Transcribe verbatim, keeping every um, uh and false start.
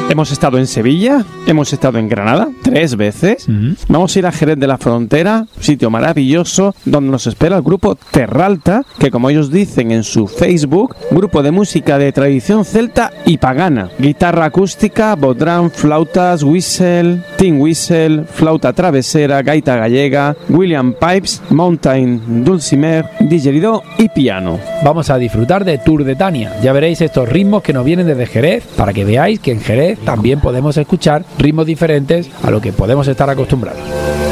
Hemos estado en Sevilla, hemos estado en Granada, tres veces. Uh-huh. Vamos a ir a Jerez de la Frontera, sitio maravilloso, donde nos espera el grupo Terralta, que como ellos dicen en su Facebook, grupo de música de tradición celta y pagana. Guitarra acústica, bodrán, flautas, whistle, tin whistle, flauta travesera, gaita gallega, William Pipes, mountain dulcimer, didgeridoo y piano. Vamos a disfrutar de Tour de Tania. Ya veréis estos ritmos que nos vienen desde Jerez, para que veáis que en Jerez también podemos escuchar ritmos diferentes a lo que podemos estar acostumbrados.